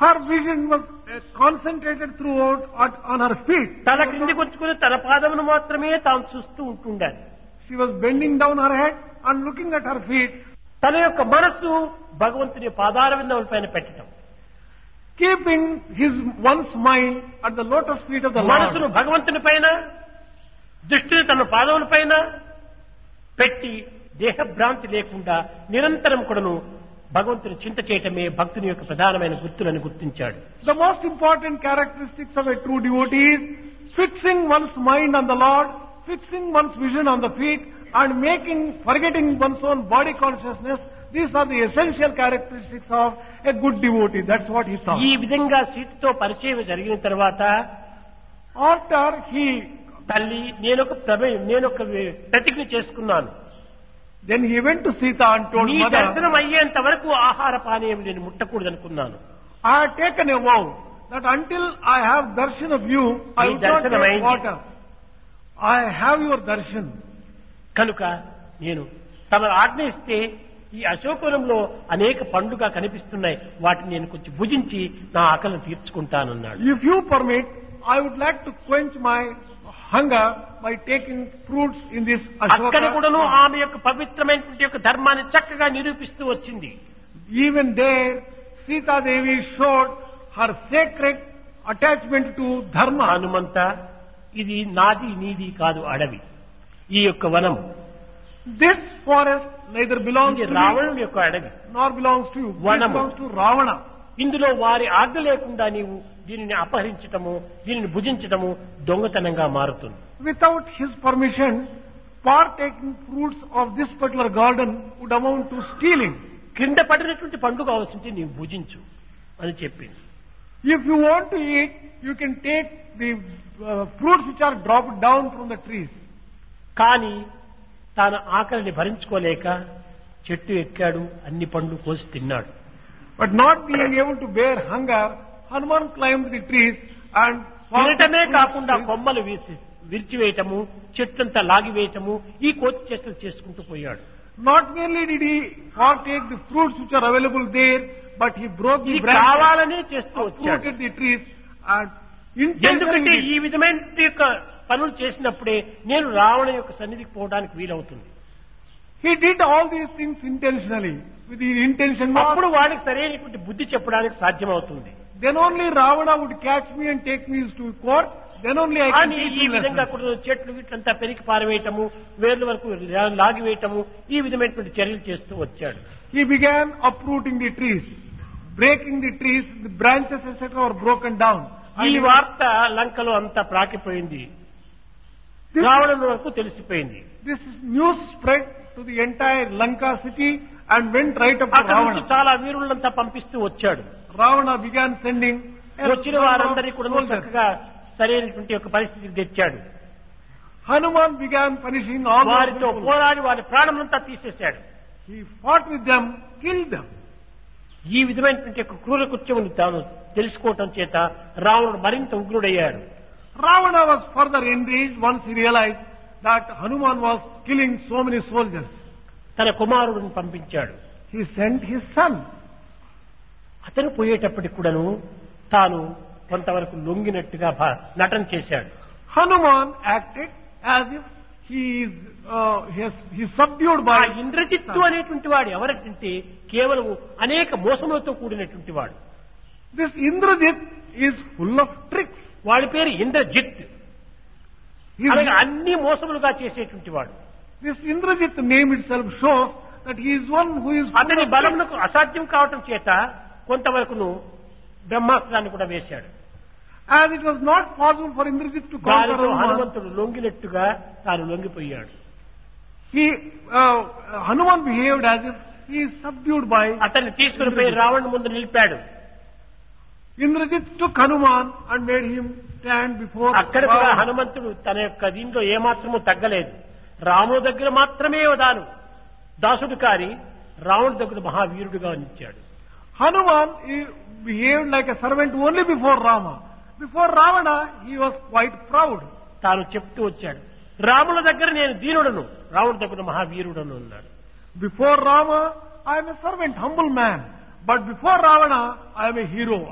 Her vision was concentrated throughout on her feet. తల క్రిందికి వచ్చుకుని తన పాదమును మాత్రమే తాను చూస్తూ ఉంటుండాలి. She was bending down her head and looking at her feet. తన యొక్క మనస్సు భగవంతుని పాదార విందముల పైన పెట్టడం. Keeping one's mind at the lotus feet of the మనసును Lord. భగవంతుని పైన, దృష్టిని తన పాదముల పైన పెట్టి దేహభ్రాంతి లేకుండా నిరంతరం కూడాను భగవంతుని చింత చేయటమే భక్తుని యొక్క ప్రధానమైన గుర్తులను గుర్తించాడు. The most important characteristics of a true devotee is fixing one's mind on the Lord, fixing one's vision on the feet, and forgetting one's own body consciousness. These are the essential characteristics of a good devotee. That's what he thought. ఈ విధంగా సీతతో పరిచయం జరిగిన తర్వాత After he, తల్లి నేనొక ప్రతిజ్ఞ చేసుకున్నాను. then he went to Sita and told నీ mother, దర్శనం అయ్యేంత వరకు ఆహార పానీయం నేను ముట్టకూడదు అనుకున్నాను. I have taken a vow that until I have darshan of you, I will not darshanam take ayindi. water. I have your darshan. కనుక నేను తమ ఆజ్ఞ ఇస్తే ఈ అశోకవనంలో అనేక పండుగ కనిపిస్తున్నాయి, వాటిని నేను కొంచెం భుజించి నా ఆకలిని తీర్చుకుంటానన్నాడు. If you permit, I would like to quench my hunger by taking fruits in this అక్కడ కూడాను Ashoka. ఆమె యొక్క పవిత్రమైనటువంటి యొక్క ధర్మాన్ని చక్కగా నిరూపిస్తూ వచ్చింది. Even there, Sita Devi showed her sacred attachment to dharma. Hanumantha, ఇది నాది నీది కాదు అడవి, ఈ యొక్క వనం This forest neither belongs ఇది to me రావణుని యొక్క అడవి. nor belongs to you. It Vanamu. belongs to Ravana. ఇందులో వారి ఆజ్ఞ లేకుండా నీవు దీనిని అపహరించటము, దీనిని భుజించటము దొంగతనంగా మారుతుంది. Without his permission, partaking fruits of this particular garden would amount to stealing. క్రింద పడినటువంటి పండుగ అవసరం నీవు భుజించు అని చెప్పింది. If you want to eat, you can take the fruits which are dropped down from the trees. కానీ తాను ఆకలిని భరించుకోలేక చెట్టు ఎక్కాడు, అన్ని పండ్లు కోసి తిన్నాడు. But not being able to bear hunger, Hanuman climbed the trees and తినటమే కాకుండా fruits. కొమ్మలు విరిచివేయటము, చెట్లంతా లాగివేయటము, ఈ కోతి చేష్టలు చేసుకుంటూ పోయాడు. Not merely did he partake the fruits which are available there, but he broke the ఇది branches, కావాలనే చేస్తూ వచ్చాడు. uprooted the trees, and ఎందుకంటే intentionally ఈ విధమైన యొక్క పనులు చేసినప్పుడే నేను రావణ యొక్క సన్నిధికి పోవడానికి వీలవుతుంది. he did all these things intentionally, with the intention అప్పుడు not. వాడికి సరైనటువంటి బుద్ధి చెప్పడానికి సాధ్యమవుతుంది. Then only Ravana would catch me and take me to court. Then only I can కానీ teach ఈ him విధంగా lessons. కూడా చెట్లు వీటిలంతా పెరికి పారవేయటము, వేర్ల వరకు లాగివేయటము, ఈ విధమైనటువంటి చర్యలు చేస్తూ వచ్చాడు. He began uprooting the trees, breaking the trees, the branches etc. were broken down. ఈ And వార్త లంకలో అంతా ప్రాకిపోయింది, this, రావణుల వరకు తెలిసిపోయింది. this news spread to the entire Lanka city and went right up to అక్కడ నుంచి Ravana. చాలా వీరులంతా పంపిస్తూ వచ్చాడు. Ravana began sending వచ్చిన వారందరికీ కూడా soldiers. చక్కగా సరైనటువంటి ఒక పరిస్థితికి తెచ్చాడు. Hanuman began punishing all those వారితో people. పోరాడి వారి ప్రాణమంతా తీసేశాడు. He fought with them, killed them. ఈ విధమైనటువంటి ఒక క్రూర కృత్యమును తాను తెలుసుకోవటం చేత రావణుడు మరింత ఉగ్రుడయ్యాడు. Ravana was further enraged once he realized that Hanuman was killing so many soldiers. తన కుమారుడిని పంపించాడు. He sent his son. అతను పోయేటప్పటికి కూడాను తాను కొంతవరకు లొంగినట్టుగా నటన చేశాడు. Hanuman acted as if he is subdued ఆ by ఇంద్రజిత్తు అనేటువంటి వాడు ఎవరంటే కేవలం అనేక మోసములతో కూడినటువంటి వాడు. this Indrajit is full of tricks. వాడి పేరు ఇంద్రజిత్, He is- అలాగే అన్ని మోసములుగా చేసేటువంటి వాడు. This Indrajit name itself shows that he is one who is full అతని of tricks. బలమునకు అసాధ్యం కావటం చేత కొంతవరకును బ్రహ్మాస్త్రాన్ని కూడా వేశాడు. As it was not possible for Indrajit to conquer దానితో Hanuman, హనుమంతుడు లొంగినట్టుగా తాను లొంగిపోయాడు. Hanuman behaved as if he is subdued by అతన్ని తీసుకుని పోయి రావణుని ముందు నిలిపాడు. Indrajit took Hanuman and made him stand before అక్కడ కూడా Ravana. హనుమంతుడు తన యొక్క దీంట్లో ఏమాత్రమూ తగ్గలేదు. రాముడు దగ్గర మాత్రమే దాసుడు కాని రావణుడి దగ్గర మహావీరుడుగా నిలిచాడు. Hanuman he behaved like a servant only before Rama. Before Ravana, he was quite proud. తాను చెప్తూ వచ్చాడు, రాముల దగ్గర నేను దీనుడను, రావణుడి దగ్గర మహావీరుడను అన్నాడు. Before Rama, I am a servant, humble man. But before Ravana, I am a hero.